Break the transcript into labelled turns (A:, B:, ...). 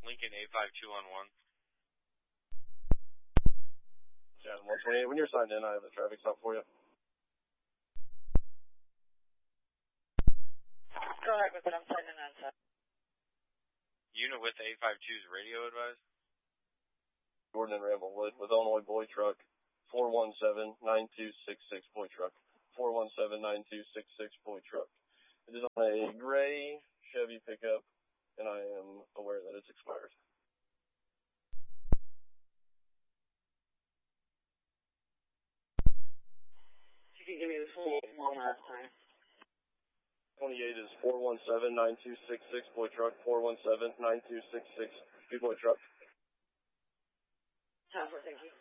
A: Lincoln 852 on 1.
B: Yeah, 128. When you're signed in, I have a traffic stop for you.
C: Go ahead with it. I'm signing in, sir.
A: Unit with 852's radio advised.
B: Jordan and Ramblewood with Illinois Boy Truck 417-9266 Boy Truck. 417-9266 Boy Truck. It is on a gray Chevy pickup, and I am aware that it's expired.
C: You can give me the full one last time.
B: 28 is 417-9266 Boy Truck. 417-9266 Boy Truck.
C: Thank you.